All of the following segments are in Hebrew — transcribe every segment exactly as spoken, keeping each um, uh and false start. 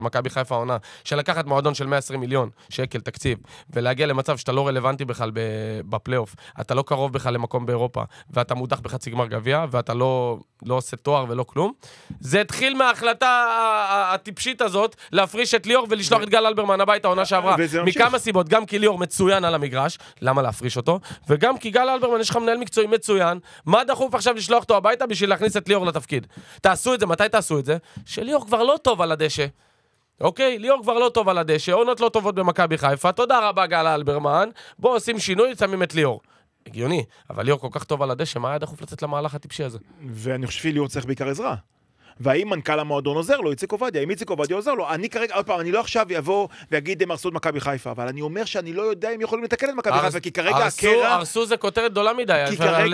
מכבי חיפה העונה, שלקחת מועדון של מאה ועשרים מיליון שקל תקציב, ולהגיע למצב שאתה לא רלוונטי בכלל בפלייאוף, אתה לא קרוב בכלל למקום באירופה, ואתה מודח בחצי גמר גביע, ואתה לא, לא עושה תואר ולא כלום. זה התחיל מההחלטה הטיפשית הזאת, להפריש את ליאור ולשלוח את גל אלברמן הביתה העונה שעברה. מכמה סיבות, גם כי ליאור מצוין על המגרש, למה להפריש אותו? וגם כי גל אלברמן יש לך מנהל מקצועי מצוין, מה דחוף עכשיו לשלוח אותו הביתה בשביל להכניס את ליאור לתפקיד? תעשו את זה, מתי תעשו את זה? שליאור כבר לא טוב על הדשא. אוקיי, ליאור כבר לא טוב על הדשא, עונות לא טובות במכבי חיפה, תודה רבה גל אלברמן, בואו עושים שינוי, שמים את ליאור. הגיוני, אבל ליאור כל כך טוב על הדשא, מה היה דחוף לצאת למהלך הטיפשי הזה? ואני חושב שליאור צריך בעיקר עזרה. והאם מנכ"ל המועדון עוזר לו, איציק עובדיה, אם איציק עובדיה עוזר לו, אני כרגע, עוד פעם, אני לא עכשיו יבוא ויגיד הם הרסו את מכבי חיפה, אבל אני אומר שאני לא יודע אם יכולים לתקן את מכבי חיפה, כי כרגע הקרע... הרסו זה כותרת גדולה מדי,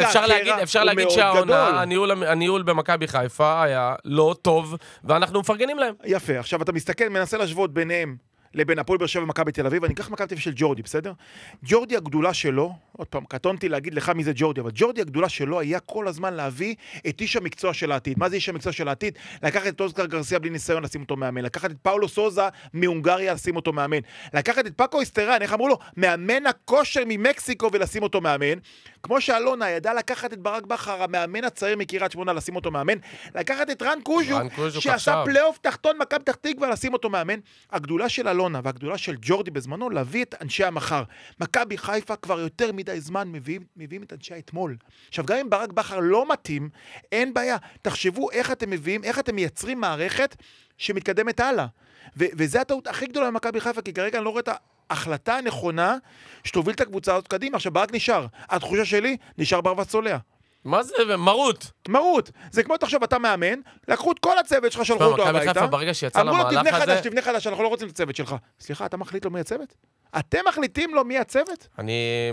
אפשר להגיד שהעונה, הניהול במכבי חיפה היה לא טוב, ואנחנו מפרגנים להם. יפה, עכשיו אתה מסתכל, מנסה להשוות ביניהם, לבין הפועל באר שבע ומכבי תל אביב, אני אקח מכבי תל אביב של ג'ורדי, בסדר? ג'ורדי הגדולה שלו, עוד פעם, קטונתי להגיד לך מי זה ג'ורדי, אבל ג'ורדי הגדולה שלו היה כל הזמן להביא את איש המקצוע של העתיד. מה זה איש המקצוע של העתיד? לקחת את אוסקר גרסיה בלי ניסיון, לשים אותו מאמן. לקחת את פאולו סוזה מהונגריה, לשים אותו מאמן. לקחת את פאקו אסטרן, איך אמרו לו? מאמן הכושר ממקסיקו ולשים אותו מאמן. כמו שאלונה ידע לקחת את ברק בכר, המאמן הצעיר מקריית שמונה, לשים אותו מאמן. לקחת את רן קוז'ו, שעשה פלייאוף תחתון מכבי פתח תקווה, לשים אותו מאמן. הגדולה של אלונה והגדולה של ג'ורדי בזמנו להביא את אנשי המחר. מכבי חיפה כבר יותר מדי זמן מביאים, מביאים את אנשי האתמול. עכשיו גם אם ברק בכר לא מתאים, אין בעיה. תחשבו איך אתם מביאים, איך אתם מייצרים מערכת שמתקדמת הלאה. ו- וזה הטעות הכי גדולה במכבי חיפה, כי כרגע אני לא רואה את ההחלטה הנכונה שתוביל את הקבוצה הזאת קדימה. עכשיו ברק נשאר. התחושה שלי נשאר ברווז צולע. מה זה? מרות. מרות. זה כמו תחשוב, אתה מאמן, לקחו את כל הצוות שלך, שלחו אותו הביתה. חיפה ברגע שיצא למהלך הזה... אמרו לו, תבנה חדש, תבנה חדש, אנחנו לא רוצים את הצוות שלך. סליחה, אתה מחליט לו מי הצוות? אתם מחליטים לו מי הצוות? אני...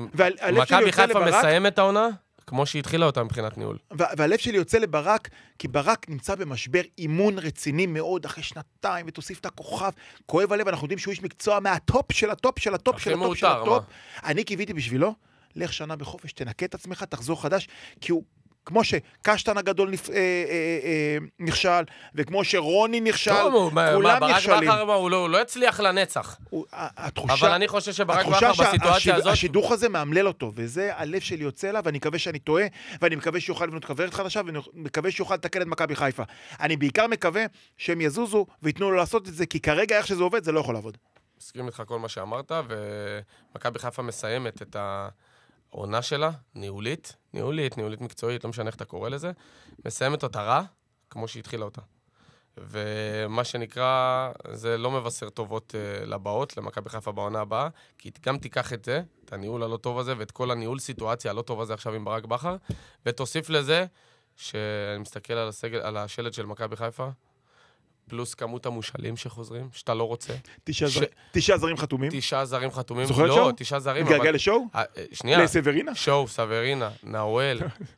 מכבי חיפה מסיים את העונה, כמו שהתחילה אותה מבחינת ניהול. והלב שלי יוצא לברק, כי ברק נמצא במשבר אימון רציני מאוד אחרי שנתיים, ותוסיף את הכוכב. כואב הלב, אנחנו יודעים שהוא איש מקצוע מהטופ של הטופ של הטופ של הטופ של הטופ. אני קיוויתי בשבילו, לך שנה בחופש, תנקה את עצמך, תחזור חדש, כי הוא, כמו שקשטן הגדול נפ... אה, אה, אה, נכשל, וכמו שרוני נכשל, כולם נכשלים. ברק בכר הוא לא, הוא לא יצליח לנצח. הוא, התחושה, אבל אני חושב שברק בכר בסיטואציה השיד, הזאת... השידוך הזה מאמלל אותו, וזה הלב שלי יוצא לה, ואני מקווה שאני טועה, ואני מקווה שיוכל לבנות כוורת חדשה, ואני מקווה שיוכל לתקן את מכבי חיפה. אני בעיקר מקווה שהם יזוזו, ויתנו לו לעשות את זה, כי כרגע איך שזה עובד, זה לא יכול לעבוד. מסכים איתך כל מה שאמרת, ומכבי חיפה מסיימת את ה... העונה שלה, ניהולית, ניהולית, ניהולית מקצועית, לא משנה איך אתה קורא לזה, מסיימת אותה רע, כמו שהתחילה אותה. ומה שנקרא, זה לא מבשר טובות uh, לבאות, למכבי חיפה בעונה הבאה, כי גם תיקח את זה, את הניהול הלא טוב הזה, ואת כל הניהול סיטואציה הלא טוב הזה עכשיו עם ברק בכר, ותוסיף לזה, שאני מסתכל על, הסגל, על השלד של מכבי חיפה, פלוס כמות המושלים שחוזרים, שאתה לא רוצה. תשעה זרים חתומים. תשעה זרים חתומים. זוכר שואו? לא, תשעה זרים. מתגעגע לשואו? שנייה. לסברינה? שואו, סברינה, נאואל,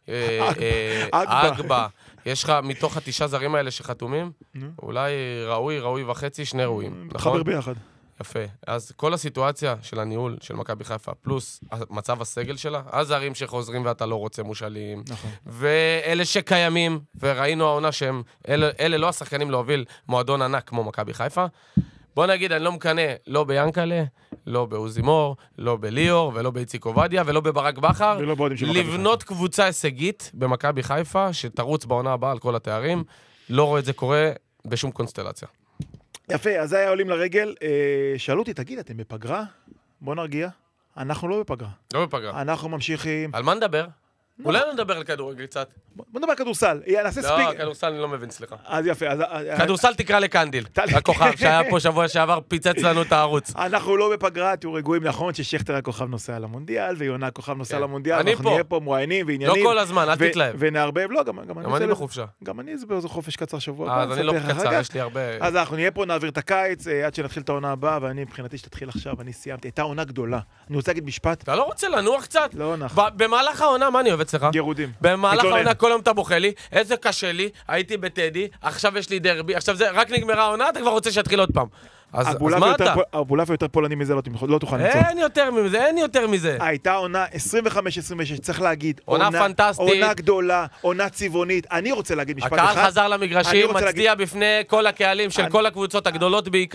אגבה. יש לך מתוך התשעה זרים האלה שחתומים, אולי ראוי, ראוי וחצי, שני ראויים. חבר ביחד. יפה. אז כל הסיטואציה של הניהול של מכבי חיפה, פלוס מצב הסגל שלה, הזרים שחוזרים ואתה לא רוצה מושלים, נכון. ואלה שקיימים, וראינו העונה שהם, אלה, אלה לא השחקנים להוביל מועדון ענק כמו מכבי חיפה. בוא נגיד, אני לא מקנה לא ביאנקלה, לא באוזימור, לא בליאור, ולא באיציק עובדיה, ולא בברק בכר, לבנות קבוצה הישגית במכבי חיפה, שתרוץ בעונה הבאה על כל התארים. לא רואה את זה קורה בשום קונסטלציה. יפה, אז זה היה עולים לרגל. שאלו אותי, תגיד, אתם בפגרה? בוא נרגיע. אנחנו לא בפגרה. לא בפגרה. אנחנו ממשיכים. על מה נדבר? אולי לא נדבר על כדורגל קצת. בוא נדבר על כדורסל. נעשה ספיק. לא, כדורסל אני לא מבין, סליחה. אז יפה. כדורסל תקרא לקנדיל. הכוכב שהיה פה שבוע שעבר פיצץ לנו את הערוץ. אנחנו לא בפגרה, תהיו רגועים. נכון ששכטר הכוכב נוסע למונדיאל, ויונה הכוכב נוסע למונדיאל. אני פה. אנחנו נהיה פה מרואיינים ועניינים. לא כל הזמן, אל תתלהב. ונערבב. לא, גם אני בחופשה. גם אני זה באיזה חופש קצר שבוע. אז אני לא קצר, יש לי הרבה... אז אנחנו נהיה פה, נעביר את הקיץ, עד שנתחיל את העונה הבאה, ואני מבחינתי שתתחיל עכשיו, אני סיימתי. הייתה עונה גדולה. אני רוצה להגיד משפט. אתה לא רוצה לנוח קצת? לא נח. במהלך העונה, מה אני אוהב אצלך? גירודים. במהלך העונה כל יום אתה בוכה לי, איזה קשה לי, הייתי בטדי, עכשיו יש לי דרבי, עכשיו זה רק נגמרה העונה, אתה כבר רוצה שיתחיל עוד פעם. אז, אז מה אתה? אבולעפיה יותר פולני מזה לא תוכל למצוא. אין יותר מזה, אין יותר מזה. הייתה עונה עשרים וחמש עשרים ושש, צריך להגיד. עונה פנטסטית. עונה גדולה, עונה צבעונית. אני רוצה להגיד משפט אחד. הקהל חזר למגרשים, מצדיע בפני כל הקהלים של כל הקבוצות הגדולות בעיקר.